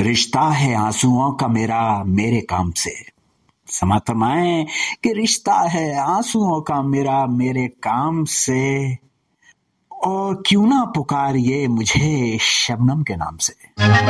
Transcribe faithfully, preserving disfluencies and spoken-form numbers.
रिश्ता है आंसुओं का मेरा मेरे काम से। समा फरमाए कि रिश्ता है आंसुओं का मेरा मेरे काम से, और क्यों ना पुकारिए मुझे शबनम के नाम से।